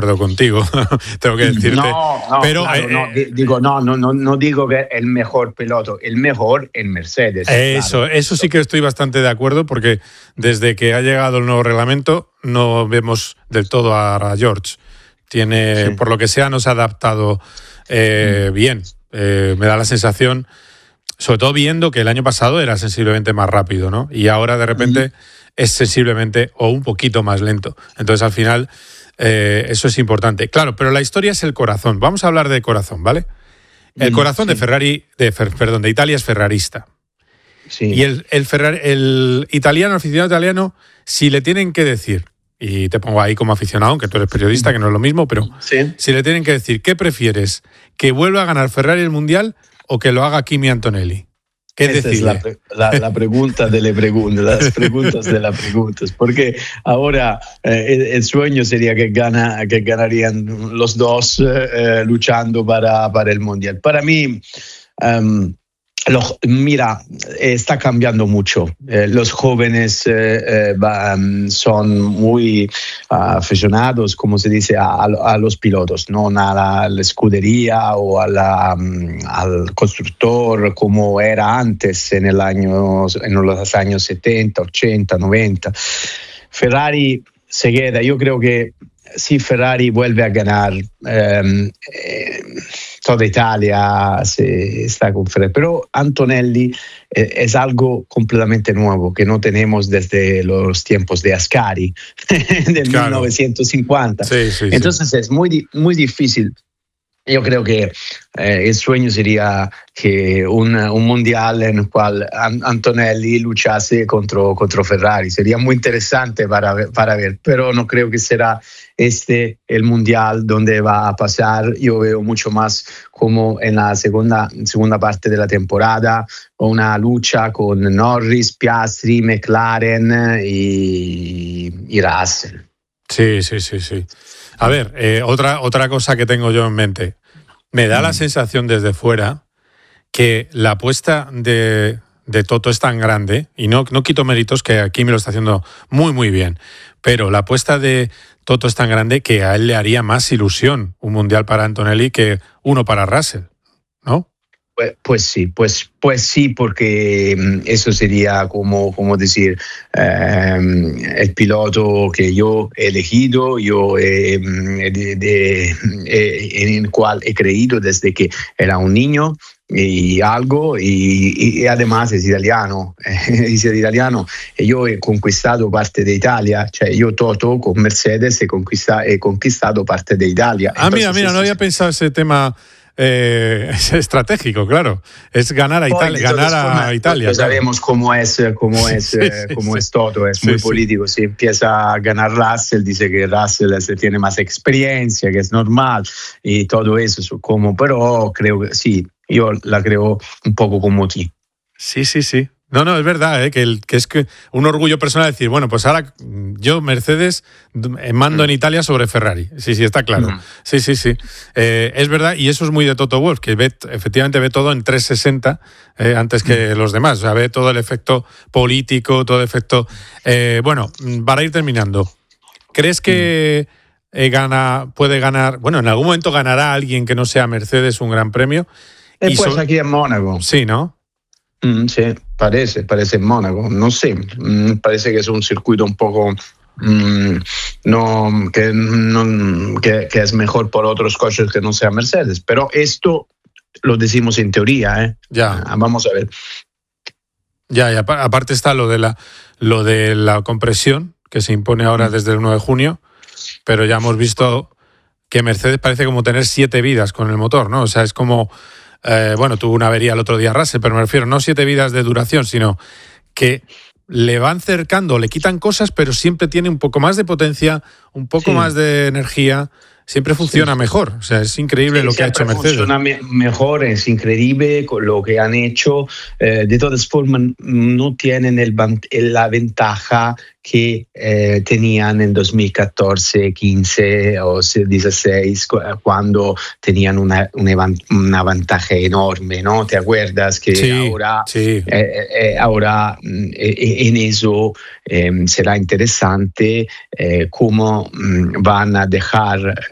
acuerdo contigo, tengo que decirte. No, pero claro, no digo que el mejor piloto, el mejor en Mercedes. Eso sí que estoy bastante de acuerdo, porque desde que ha llegado el nuevo reglamento no vemos del todo a George. Por lo que sea, no se ha adaptado bien. Me da la sensación, sobre todo viendo que el año pasado era sensiblemente más rápido, ¿no? Y ahora de repente es sensiblemente o un poquito más lento. Entonces al final eso es importante. Claro, pero la historia es el corazón. Vamos a hablar de corazón, ¿vale? El corazón de Ferrari, de Italia es ferrarista. Sí. Y el aficionado italiano, si le tienen que decir, y te pongo ahí como aficionado, aunque tú eres periodista, que no es lo mismo, pero si le tienen que decir, ¿qué prefieres? ¿Que vuelva a ganar Ferrari el Mundial o que lo haga Kimi Antonelli? ¿Qué decide? Es la pregunta de las preguntas de las preguntas, porque ahora el sueño sería que ganarían los dos luchando para el Mundial. Para mí, mira, está cambiando mucho. Los jóvenes son muy aficionados, como se dice, a los pilotos, no a la escudería o al constructor como era antes en los años 70, 80, 90. Ferrari se queda. Yo creo que si Ferrari vuelve a ganar, toda Italia está con Ferrari. Pero Antonelli es algo completamente nuevo que no tenemos desde los tiempos de Ascari, del 1950. Entonces es muy, muy difícil. Yo creo que el sueño sería que un mundial en el cual Antonelli luchase contra Ferrari. Sería muy interesante para ver, pero no creo que será el mundial donde va a pasar. Yo veo mucho más como en la segunda parte de la temporada, una lucha con Norris, Piastri, McLaren y Russell. Sí. A ver, otra cosa que tengo yo en mente. Me da la sensación desde fuera que la apuesta de Toto es tan grande, y no quito méritos, que aquí me lo está haciendo muy, muy bien, pero la apuesta de Toto es tan grande que a él le haría más ilusión un mundial para Antonelli que uno para Russell, ¿no? Pues sí, porque eso sería como decir, el piloto que yo he elegido, en el cual he creído desde que era un niño y además es italiano. Y yo he conquistado parte de Italia, yo Toto con Mercedes he conquistado parte de Italia. Entonces, mira, no había pensado ese tema. Es estratégico, claro. Es ganar a Italia. Pues sabemos cómo es Toto, es muy político. Si empieza a ganar Russell, dice que Russell tiene más experiencia, que es normal y todo eso. Pero creo que sí, yo la creo un poco como ti. Sí. No, es verdad, que es que un orgullo personal decir, bueno, pues ahora yo, Mercedes, mando en Italia sobre Ferrari. Sí, está claro. Sí. Es verdad, y eso es muy de Toto Wolff, que efectivamente ve todo en 360 antes que los demás. O sea, ve todo el efecto político, todo el efecto... bueno, para ir terminando, ¿crees que puede ganar... Bueno, en algún momento ganará alguien que no sea Mercedes un gran premio? Pues aquí en Mónaco. Sí, ¿no? Sí, parece en Mónaco, no sé, parece que es un circuito un poco que es mejor por otros coches que no sea Mercedes, pero esto lo decimos en teoría, Ya. Vamos a ver. Ya, aparte está lo de la compresión que se impone ahora desde el 9 de junio, pero ya hemos visto que Mercedes parece como tener 7 vidas con el motor, ¿no? O sea, es como... tuvo una avería el otro día Russell, pero me refiero no 7 vidas de duración, sino que le van cercando, le quitan cosas, pero siempre tiene un poco más de potencia, un poco más de energía, siempre funciona mejor. O sea, es increíble lo que ha hecho Mercedes. Funciona mejor, es increíble con lo que han hecho. De todas formas, no tienen la ventaja que tenían en 2014, 15 o 16, cuando tenían una ventaja enorme, ¿no? ¿Te acuerdas? Que ahora en eso será interesante cómo van a dejar